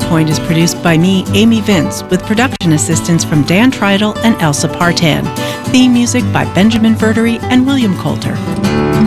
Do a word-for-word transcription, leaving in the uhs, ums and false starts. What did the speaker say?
Point is produced by me, Amy Vince, with production assistance from Dan Tridle and Elsa Partan. Theme music by Benjamin Verdery and William Coulter.